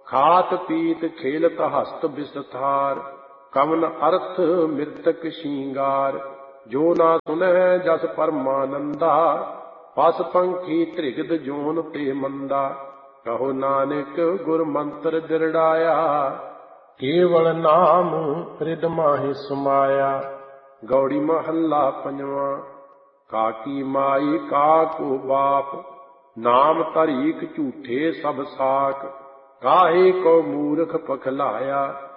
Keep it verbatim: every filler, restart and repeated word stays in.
ਖਾਤ ਪੀਤ ਖੇਲਤ ਹਸਤ ਵਿਸਥਾਰ, ਕਵਨ ਅਰਥ ਮਿਰਤਕ ਸ਼ਿੰਗਾਰ। ਜੋ ਨਾ ਸੁਨਹਿ ਜਸ ਪਰਮਾਨੰਦਾ, ਪਸ ਪੰਖੀ ਤ੍ਰਿਗਦ ਜੋਨ ਤੇ ਮੰਦਾ। ਕਹੋ ਨਾਨਕ ਗੁਰ ਮੰਤਰ ਦਿਰੜਾਇਆ, ਕੇਵਲ ਨਾਮ ਰਿਦ ਮਾਹਿ ਸਮਾਇਆ। ਗੌੜੀ ਮਹੱਲਾ ਪੰਜਵਾਂ। ਕਾਕੀ ਮਾਈ ਕਾਕੂ ਬਾਪ, ਨਾਮ ਤਰੀਕ ਝੂਠੇ ਸਭ ਸਾਕ। ਕਾਹੇ ਕੋ ਮੂਰਖ ਪਖਲਾਇਆ,